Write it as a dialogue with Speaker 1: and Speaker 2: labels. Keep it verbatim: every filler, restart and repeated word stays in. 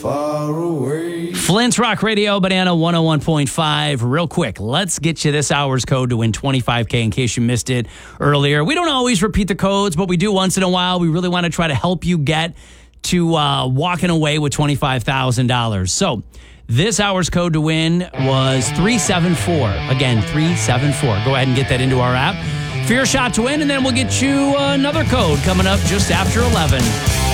Speaker 1: far away.
Speaker 2: Flint's Rock Radio, Banana one oh one point five. Real quick, let's get you this hour's code to win twenty-five K in case you missed it earlier. We don't always repeat the codes, but we do once in a while. We really want to try to help you get to uh, walking away with twenty-five thousand dollars. So this hour's code to win was three seven four. Again, three seven four. Go ahead and get that into our app for your shot to win, and then we'll get you another code coming up just after eleven.